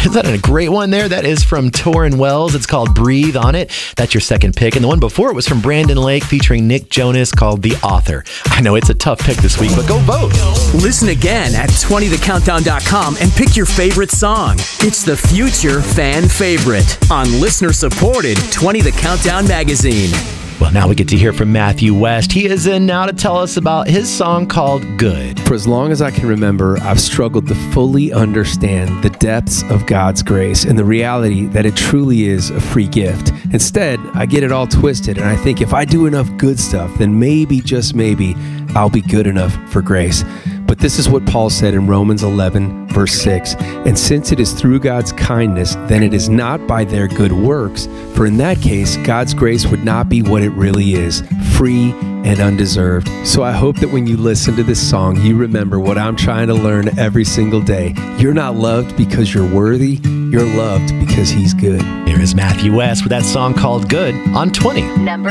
Is that a great one there? That is from Torrin Wells. It's called Breathe on It. That's your second pick. And the one before it was from Brandon Lake featuring Nick Jonas called The Author. I know it's a tough pick this week, but go vote. Listen again at 20thecountdown.com and pick your favorite song. It's the future fan favorite on listener-supported 20 The Countdown magazine. Well, now we get to hear from Matthew West. He is in now to tell us about his song called Good. For as long as I can remember, I've struggled to fully understand the depths of God's grace and the reality that it truly is a free gift. Instead, I get it all twisted, and I think if I do enough good stuff, then maybe, just maybe, I'll be good enough for grace. But this is what Paul said in Romans 11, verse 6. And since it is through God's kindness, then it is not by their good works. For in that case, God's grace would not be what it really is, free and undeserved. So I hope that when you listen to this song, you remember what I'm trying to learn every single day. You're not loved because you're worthy. You're loved because He's good. Here is Matthew West with that song called Good on 20.